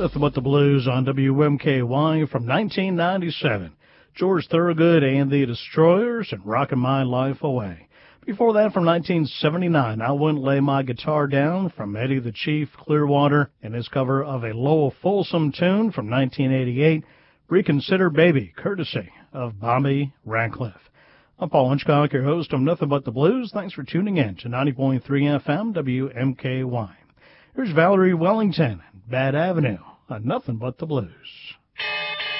Nothing But the Blues on WMKY from 1997. George Thorogood and the Destroyers and Rockin' My Life Away. Before that, from 1979, I Wouldn't Lay My Guitar Down from Eddie the Chief Clearwater and his cover of a Lowell Folsom tune from 1988, Reconsider Baby, courtesy of Bobby Radcliffe. I'm Paul Hitchcock, your host of Nothing But the Blues. Thanks for tuning in to 90.3 FM WMKY. Here's Valerie Wellington, Bad Avenue on Nothing But the Blues.